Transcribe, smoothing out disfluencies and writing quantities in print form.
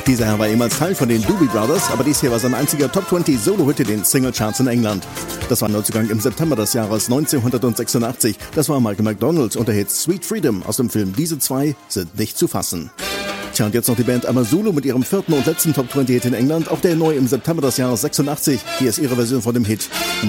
Dieser Herr war ehemals Teil von den Doobie Brothers, aber dies hier war sein einziger Top 20 Solo-Hit in den Singlecharts in England. Das war ein Neuzugang im September des Jahres 1986. Das war Michael McDonald und der Hit Sweet Freedom aus dem Film Diese zwei sind nicht zu fassen. Tja, und jetzt noch die Band Amazulu mit ihrem 4. und letzten Top 20 Hit in England, auch der neu im September des Jahres 86. Hier ist ihre Version von dem Hit